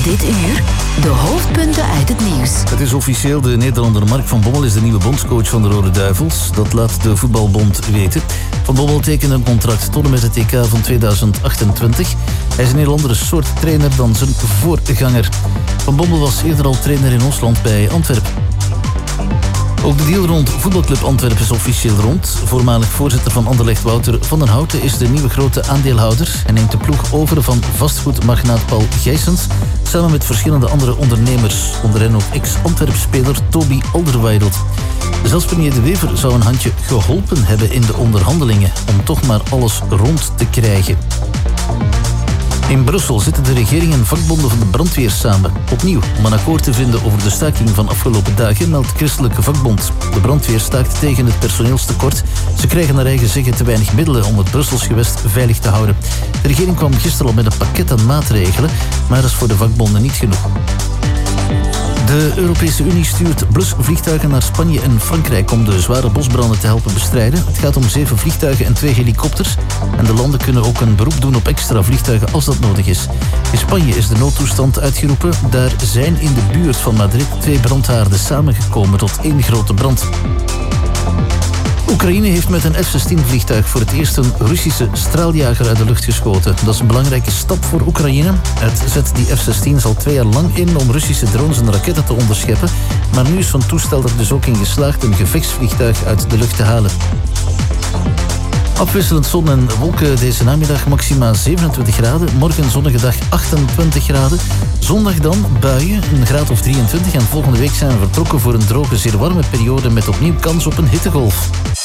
Dit uur de hoofdpunten uit het nieuws. Het is officieel, de Nederlander Mark van Bommel is de nieuwe bondscoach van de Rode Duivels. Dat laat de voetbalbond weten. Van Bommel tekende een contract tot en met het EK van 2028. Hij is een heel andere soort trainer dan zijn voorganger. Van Bommel was eerder al trainer in Oostland bij Antwerpen. Ook de deal rond voetbalclub Antwerpen is officieel rond. Voormalig voorzitter van Anderlecht Wouter van den Houten is de nieuwe grote aandeelhouder en neemt de ploeg over van vastgoedmagnaat Paul Gijsens samen met verschillende andere ondernemers, onder hen ook ex-Antwerp-speler Toby Alderweireld. Zelfs premier De Wever zou een handje geholpen hebben in de onderhandelingen om toch maar alles rond te krijgen. In Brussel zitten de regering en vakbonden van de brandweer samen. Opnieuw om een akkoord te vinden over de staking van afgelopen dagen, meldt Christelijke Vakbond. De brandweer staakt tegen het personeelstekort. Ze krijgen naar eigen zeggen te weinig middelen om het Brussels gewest veilig te houden. De regering kwam gisteren al met een pakket aan maatregelen, maar dat is voor de vakbonden niet genoeg. De Europese Unie stuurt blusvliegtuigen naar Spanje en Frankrijk om de zware bosbranden te helpen bestrijden. Het gaat om 7 vliegtuigen en 2 helikopters. En de landen kunnen ook een beroep doen op extra vliegtuigen als dat nodig is. In Spanje is de noodtoestand uitgeroepen. Daar zijn in de buurt van Madrid 2 brandhaarden samengekomen tot 1 grote brand. Oekraïne heeft met een F-16-vliegtuig voor het eerst een Russische straaljager uit de lucht geschoten. Dat is een belangrijke stap voor Oekraïne. Het zet die F-16 al 2 jaar lang in om Russische drones en raketten te onderscheppen. Maar nu is van toestel er dus ook in geslaagd een gevechtsvliegtuig uit de lucht te halen. Afwisselend zon en wolken deze namiddag, maxima 27 graden. Morgen zonnige dag 28 graden. Zondag dan buien, een graad of 23. En volgende week zijn we vertrokken voor een droge, zeer warme periode met opnieuw kans op een hittegolf.